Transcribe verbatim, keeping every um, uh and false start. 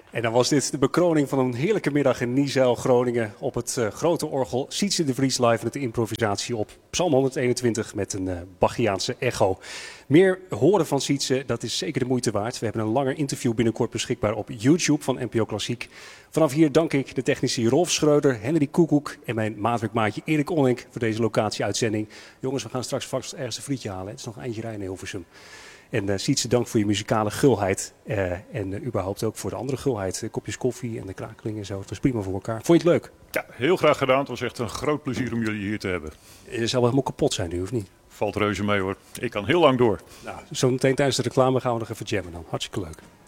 En dan was dit de bekroning van een heerlijke middag in Niezijl, Groningen. Op het uh, grote orgel Sietse de Vries live met de improvisatie op Psalm honderdeenentwintig met een uh, Bachiaanse echo. Meer horen van Sietse, dat is zeker de moeite waard. We hebben een langer interview binnenkort beschikbaar op YouTube van N P O Klassiek. Vanaf hier dank ik de technici Rolf Schreuder, Henry Koekoek en mijn maatwerkmaatje Erik Onink voor deze locatie-uitzending. Jongens, we gaan straks vast ergens een frietje halen. Hè? Het is nog een eindje rijden in Hilversum. En uh, Sietse, dank voor je muzikale gulheid. Uh, en uh, überhaupt ook voor de andere gulheid. De kopjes koffie en de krakeling en zo. Het was prima voor elkaar. Vond je het leuk? Ja, heel graag gedaan. Het was echt een groot plezier om jullie hier te hebben. Je zal wel helemaal kapot zijn nu, of niet? Valt reuze mee hoor. Ik kan heel lang door. Nou, zo meteen tijdens de reclame gaan we nog even jammen dan. Hartstikke leuk.